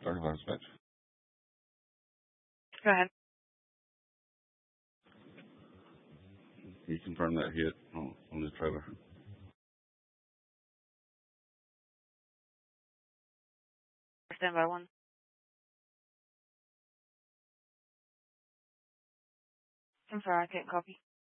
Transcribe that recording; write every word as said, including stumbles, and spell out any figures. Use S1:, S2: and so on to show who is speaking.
S1: thirty-five dispatch.
S2: Go ahead.
S1: Can you confirm that hit on, on the trailer?
S2: Stand by one. I'm sorry, I can't copy.